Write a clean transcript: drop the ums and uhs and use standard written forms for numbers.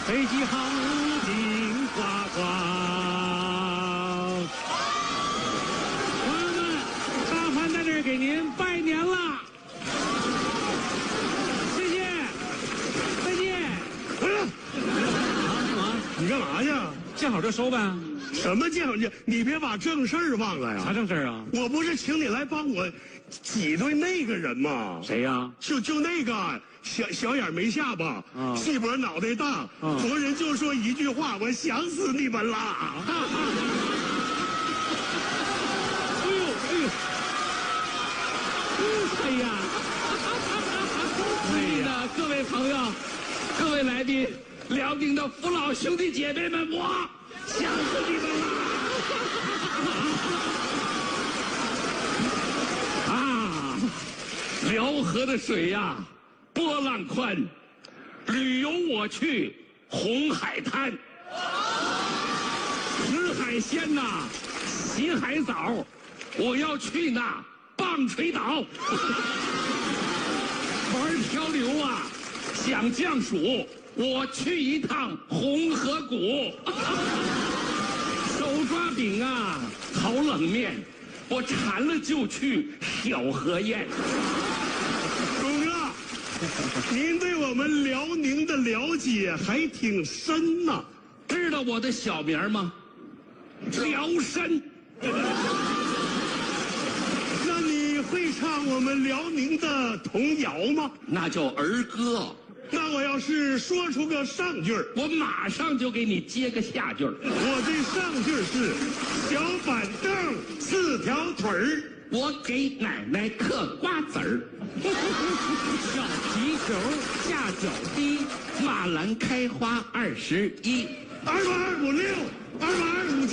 飞机好，乌金呱呱。朋友们，大凡在这儿给您拜年了，谢谢，再见。 哎呀， 干嘛？ 你干嘛去？ 见好就收呗。 什么见好你别把正事儿忘了呀！ 啥正事啊？ 我不是请你来帮我挤兑那个人吗？ 谁呀？ 就那个小眼没下巴，细脖脑袋大，逢人就说一句话，我想死你们了！ 哎呦哎呦！哎呀！亲爱的各位朋友，各位来宾，辽宁的父老兄弟姐妹们，我想死你们了！啊，辽河的水呀，波浪宽，旅游我去红海滩，吃海鲜呐，洗海澡，我要去那棒槌岛。玩漂流啊，想降暑，我去一趟红河谷。手抓饼啊，烤冷面，我馋了就去小河宴。 董哥，您对我们辽宁的了解还挺深呐。 知道我的小名吗？辽参。 那你会唱我们辽宁的童谣吗？ 那叫儿歌。 那我要是说出个上句儿， 我马上就给你接个下句儿。 我这上句儿是小板凳4条腿儿， 我给奶奶嗑瓜子儿。小皮球下脚低，马兰开花21。 25256，25257。